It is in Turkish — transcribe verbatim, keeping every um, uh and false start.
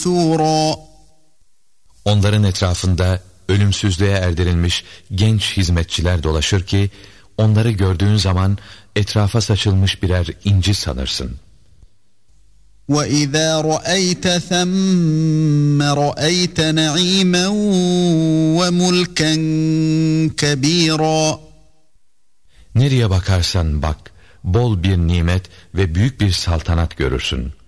ثُورًا. Onların etrafında ölümsüzlüğe erdirilmiş genç hizmetçiler dolaşır ki, onları gördüğün zaman etrafa saçılmış birer inci sanırsın. وَإِذَا رَأَيْتَ ثَمَّ رَأَيْتَ نَعِيمًا وَمُلْكًا كَبِيرًا. Nereye bakarsan bak, bol bir nimet ve büyük bir saltanat görürsün.